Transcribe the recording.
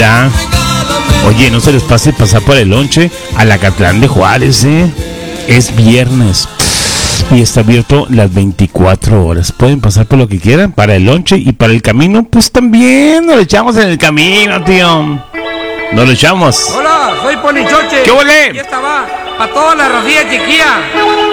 Oye, no se les pase pasar por el lonche a la Catlán de Juárez, Es viernes y está abierto las 24 horas. Pueden pasar por lo que quieran, para el lonche y para el camino, pues también nos lo echamos en el camino, tío. Nos lo echamos. Hola, soy Ponichoche. ¿Qué huele? Y esta va para toda la racía chiquilla.